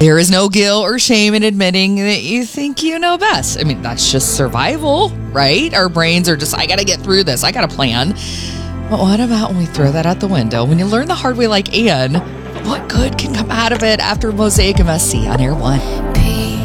There is no guilt or shame in admitting that you think you know best. I mean, that's just survival, right? Our brains are just, I got to get through this. I got a plan. But what about when we throw that out the window? When you learn the hard way like Anne, what good can come out of it after Mosaic MSC on Air One?